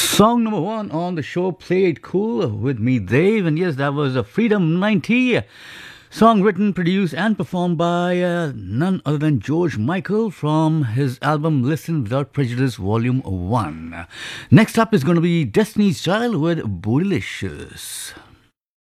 Song number one on the show, Play It Cool with me, Dave. And yes, that was a Freedom 90 song written, produced, and performed by none other than George Michael from his album Listen Without Prejudice, Volume 1. Next up is going to be Destiny's Child with Bootylicious.